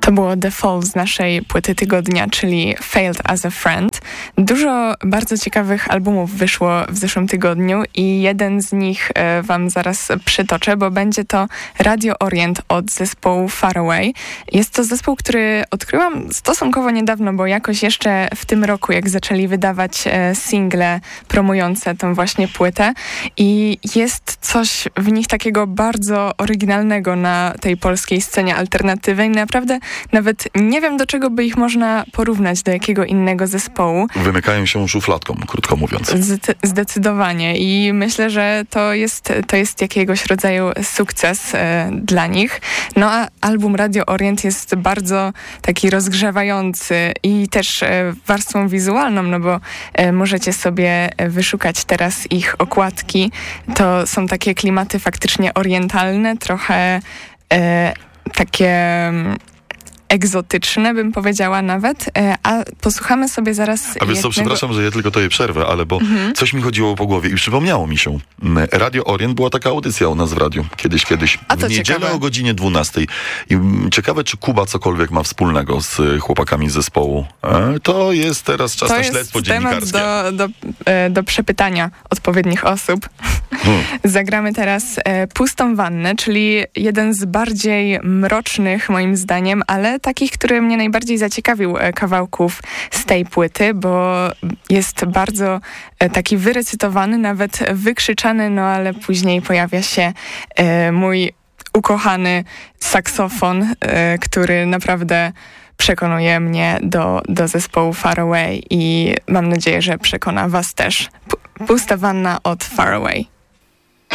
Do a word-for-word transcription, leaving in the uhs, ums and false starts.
To było The Fall z naszej płyty tygodnia, czyli Failed as a Friend. Dużo bardzo ciekawych albumów wyszło w zeszłym tygodniu i jeden z nich e, wam zaraz przytoczę, bo będzie to Radio Orient od zespołu Far Away. Jest to zespół, który odkryłam stosunkowo niedawno, bo jakoś jeszcze w tym roku, jak zaczęli wydawać e, single promujące tą właśnie płytę i jest coś w nich takiego bardzo oryginalnego na tej polskiej scenie alternatywnej. Naprawdę nawet nie wiem, do czego by ich można porównać, do jakiego innego zespołu. Wymykają się szufladką, krótko mówiąc. Z- zdecydowanie i myślę, że to jest, to jest jakiegoś rodzaju sukces e, dla nich. No a album Radio Orient jest bardzo taki rozgrzewający i też e, warstwą wizualną, no bo e, możecie sobie wyszukać teraz ich okładki. To są takie klimaty faktycznie orientalne, trochę e, takie egzotyczne, bym powiedziała nawet, a posłuchamy sobie zaraz A wiesz jednego... co, przepraszam, że ja tylko tobie przerwę, ale bo mhm. coś mi chodziło po głowie i przypomniało mi się. Radio Orient, była taka audycja u nas w radiu. Kiedyś, kiedyś. A to w niedzielę ciekawe. O godzinie dwunastej. I ciekawe, czy Kuba cokolwiek ma wspólnego z chłopakami z zespołu. E, to jest teraz czas to na śledztwo jest temat dziennikarskie. do, do, do przepytania odpowiednich osób. Hmm. Zagramy teraz e, Pustą wannę, czyli jeden z bardziej mrocznych, moim zdaniem, ale takich, który mnie najbardziej zaciekawił e, kawałków z tej płyty, bo jest bardzo e, taki wyrecytowany, nawet wykrzyczany, no ale później pojawia się e, mój ukochany saksofon, e, który naprawdę przekonuje mnie do, do zespołu Far Away i mam nadzieję, że przekona was też. P- Pusta wanna od Far Away.